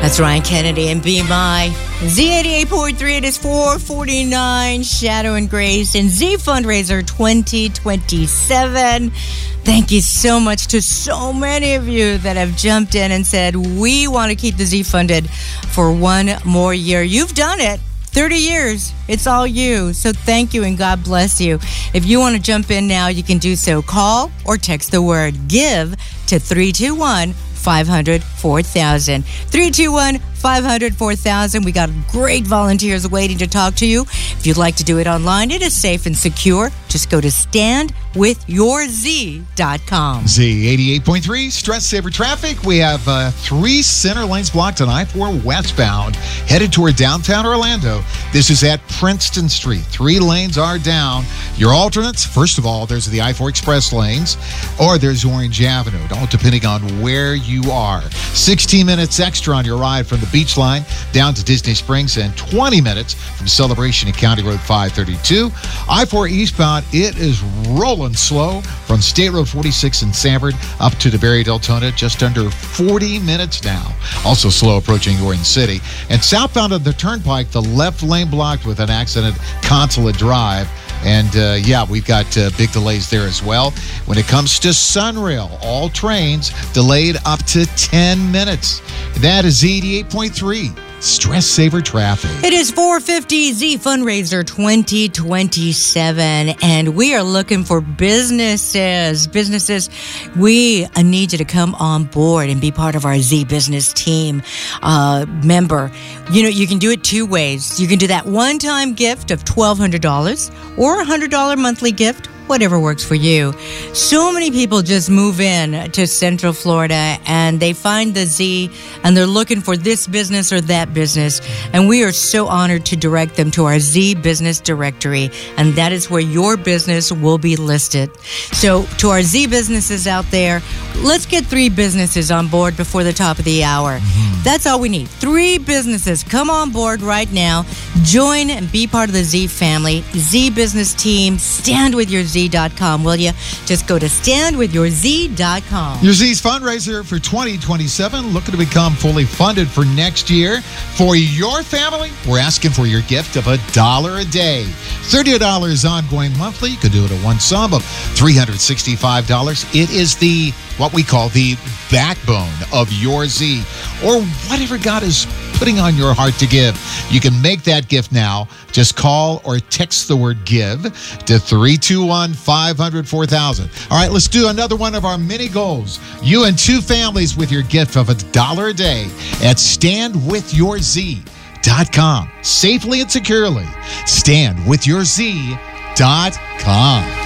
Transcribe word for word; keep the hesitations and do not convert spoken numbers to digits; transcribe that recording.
That's Ryan Kennedy and Be My. Z eighty-eight point three, it is four forty-nine, Shadow and Grace, and Z Fundraiser twenty twenty-seven. Thank you so much to so many of you that have jumped in and said, we want to keep the Z funded for one more year. You've done it. thirty years. It's all you. So thank you and God bless you. If you want to jump in now, you can do so. Call or text the word GIVE to three two one, five hundred, four thousand. three two one, five hundred, four thousand. We got great volunteers waiting to talk to you. If you'd like to do it online, it is safe and secure. Just go to stand with your z dot com. Z eighty-eight point three, Stress Saver Traffic. We have uh, three center lanes blocked on I four westbound, headed toward downtown Orlando. This is at Princeton Street. Three lanes are down. Your alternates, first of all, there's the I four Express lanes, or there's Orange Avenue, all depending on where you are. sixteen minutes extra on your ride from the beach line down to Disney Springs, and twenty minutes from Celebration to County Road five thirty-two. I four eastbound, it is rolling slow from State Road forty-six in Sanford up to DeBerry Deltona, just under forty minutes now. Also slow approaching Orange City. And southbound of the Turnpike, the left lane blocked with an accident, Consulate Drive. And, uh, yeah, we've got uh, big delays there as well. When it comes to Sunrail, all trains delayed up to ten minutes. That is eighty-eight point three. Stress Saver Traffic. It is four fifty, Z Fundraiser twenty twenty-seven, and we are looking for businesses. Businesses, we need you to come on board and be part of our Z Business Team uh, member. You know, you can do it two ways. You can do that one-time gift of twelve hundred dollars or a one hundred dollars monthly gift, whatever works for you. So many people just move in to Central Florida and they find the Z and they're looking for this business or that business. And we are so honored to direct them to our Z Business Directory. And that is where your business will be listed. So to our Z businesses out there, let's get three businesses on board before the top of the hour. Mm-hmm. That's all we need. Three businesses. Come on board right now. Join and be part of the Z family. Z Business Team. Stand with your Z dot com, will you? Just go to stand with your Z dot com. Your Z's fundraiser for twenty twenty-seven, looking to become fully funded for next year. For your family, we're asking for your gift of a dollar a day. thirty dollars ongoing monthly. You could do it at one sum of three hundred sixty-five dollars. It is the, what we call the backbone of your Z, or whatever God is putting on your heart to give. You can make that gift now. Just call or text the word GIVE to three two one, five hundred, four thousand. All right, let's do another one of our mini goals. You and two families with your gift of a dollar a day at stand with your Z dot com. Safely and securely. stand with your Z dot com.